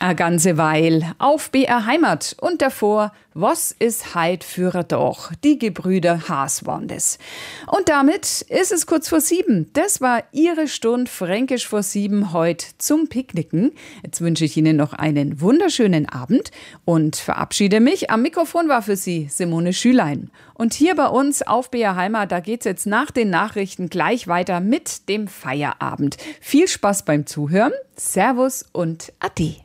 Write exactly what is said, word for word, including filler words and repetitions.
A ganze Weil auf B R Heimat und davor Was is heit für a Doch? Die Gebrüder Haas waren das. Und damit ist es kurz vor sieben. Das war Ihre Stunde Fränkisch vor sieben heute zum Picknicken. Jetzt wünsche ich Ihnen noch einen wunderschönen Abend und verabschiede mich. Am Mikrofon war für Sie Simone Schülein. Und hier bei uns auf B R Heimat, da geht's jetzt nach den Nachrichten gleich weiter mit dem Feierabend. Viel Spaß beim Zuhören. Servus und Ade.